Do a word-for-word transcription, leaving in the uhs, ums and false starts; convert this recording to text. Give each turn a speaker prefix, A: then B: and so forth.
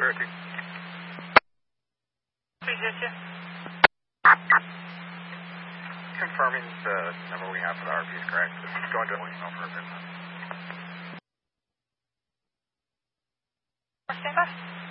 A: Verity. Confirming the number we have for the R P is correct. It's going to voicemail for a bit.
B: Stand by.